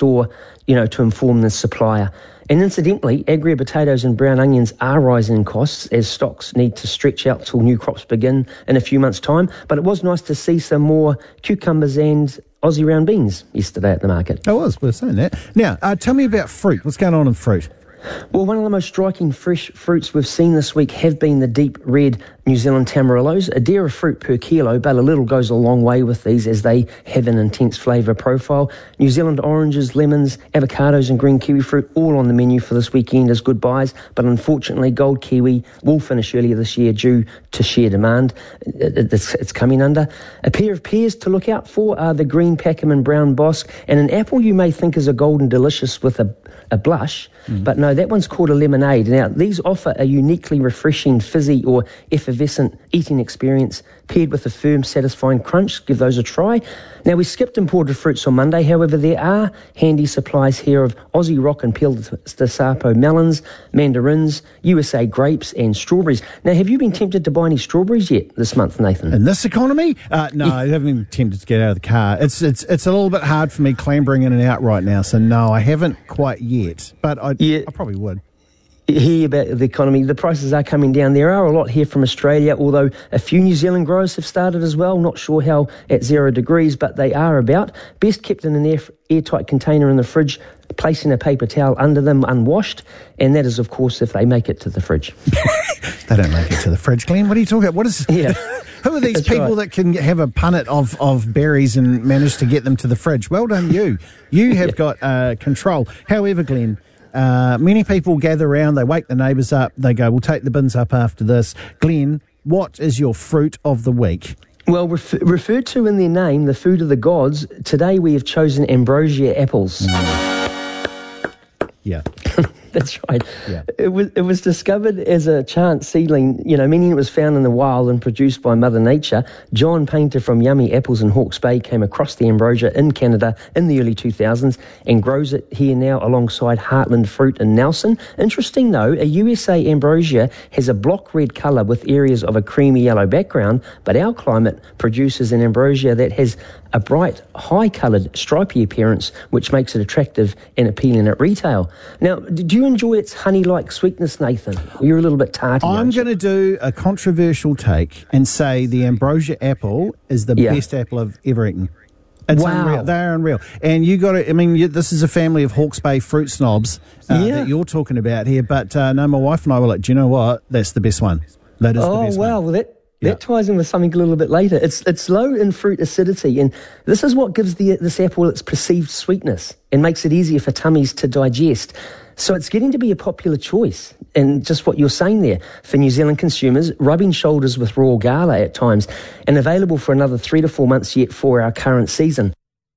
store, to inform the supplier. And incidentally, agri potatoes and brown onions are rising in costs as stocks need to stretch out till new crops begin in a few months' time. But it was nice to see some more cucumbers and Aussie round beans yesterday at the market. I was, we're saying that. Now, tell me about fruit. What's going on in fruit? Well, one of the most striking fresh fruits we've seen this week have been the deep red New Zealand tamarillos. A dare of fruit per kilo, but a little goes a long way with these as they have an intense flavour profile. New Zealand oranges, lemons, avocados and green kiwi fruit all on the menu for this weekend as good buys, but unfortunately gold kiwi will finish earlier this year due to sheer demand. It's coming under. A pair of pears to look out for are the green Packman brown Bosc, and an apple you may think is a golden delicious with a blush, but no, that one's called a lemonade. Now, these offer a uniquely refreshing, fizzy or effervescent eating experience paired with a firm, satisfying crunch. Give those a try. Now, we skipped imported fruits on Monday. However, there are handy supplies here of Aussie rock and Peel de Sapo melons, mandarins, USA grapes and strawberries. Now, have you been tempted to buy any strawberries yet this month, Nathan? In this economy? No, I haven't been tempted to get out of the car. It's a little bit hard for me clambering in and out right now, so no, I haven't quite yet, but I probably would. Hear about the economy. The prices are coming down. There are a lot here from Australia, although a few New Zealand growers have started as well. Not sure how at 0 degrees, but they are about. Best kept in an airtight container in the fridge, placing a paper towel under them unwashed, and that is, of course, if they make it to the fridge. They don't make it to the fridge, Glenn. What are you talking about? What is... Yeah. Who are these people that can have a punnet of berries and manage to get them to the fridge? Well done, you. You have got control. However, Glenn, many people gather around, they wake the neighbours up, they go, we'll take the bins up after this. Glenn, what is your fruit of the week? Well, referred to in their name, the food of the gods, today we have chosen ambrosia apples. Yeah. That's right. Yeah. It was discovered as a chance seedling, meaning it was found in the wild and produced by Mother Nature. John Painter from Yummy Apples in Hawke's Bay came across the ambrosia in Canada in the early 2000s and grows it here now alongside Heartland Fruit in Nelson. Interesting though, a USA ambrosia has a block red colour with areas of a creamy yellow background, but our climate produces an ambrosia that has a bright, high-coloured, stripy appearance, which makes it attractive and appealing at retail. Now, do you enjoy its honey-like sweetness, Nathan? You're a little bit tarty. I'm going to do a controversial take and say the ambrosia apple is the best apple I've ever eaten. It's unreal. They're unreal. And you got to, this is a family of Hawke's Bay fruit snobs that you're talking about here, but no, my wife and I were like, do you know what? That's the best one. That is the best one. Oh, wow. That ties in with something a little bit later. It's low in fruit acidity, and this is what gives this apple its perceived sweetness and makes it easier for tummies to digest. So it's getting to be a popular choice, and just what you're saying there, for New Zealand consumers, rubbing shoulders with raw gala at times, and available for another 3 to 4 months yet for our current season.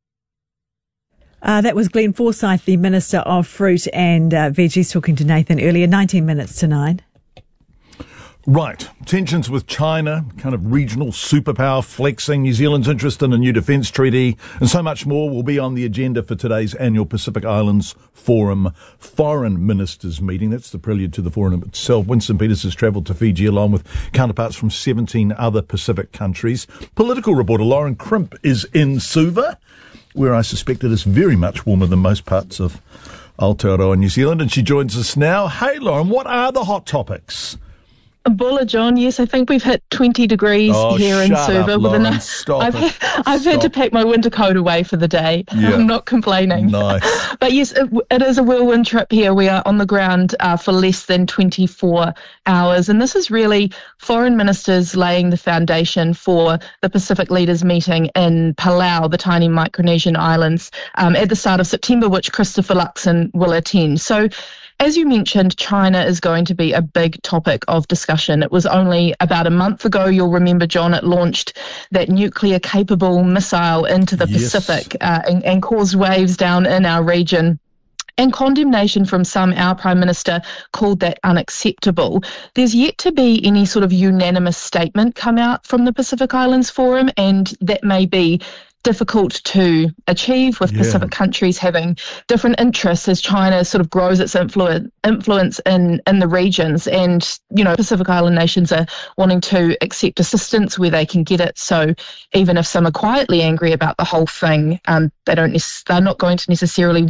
That was Glenn Forsyth, the Minister of Fruit and Veggies, talking to Nathan earlier, 19 minutes to 9. Right. Tensions with China, kind of regional superpower flexing, New Zealand's interest in a new defence treaty, and so much more will be on the agenda for today's annual Pacific Islands Forum Foreign Ministers meeting. That's the prelude to the forum itself. Winston Peters has travelled to Fiji along with counterparts from 17 other Pacific countries. Political reporter Lauren Crimp is in Suva, where I suspect it is very much warmer than most parts of Aotearoa, New Zealand, and she joins us now. Hey, Lauren, what are the hot topics? Bulla, John, yes, I think we've hit 20 degrees here in Suva. I've had to pack my winter coat away for the day. Yeah. I'm not complaining. Nice. But yes, it is a whirlwind trip here. We are on the ground for less than 24 hours. And this is really foreign ministers laying the foundation for the Pacific Leaders meeting in Palau, the tiny Micronesian islands, at the start of September, which Christopher Luxon will attend. So, as you mentioned, China is going to be a big topic of discussion. It was only about a month ago, you'll remember, John, it launched that nuclear-capable missile into the Pacific and caused waves down in our region. And condemnation from some, our Prime Minister called that unacceptable. There's yet to be any sort of unanimous statement come out from the Pacific Islands Forum, and that may be difficult to achieve with Pacific countries having different interests as China sort of grows its influence in the regions. And, Pacific Island nations are wanting to accept assistance where they can get it. So even if some are quietly angry about the whole thing, they're not going to necessarily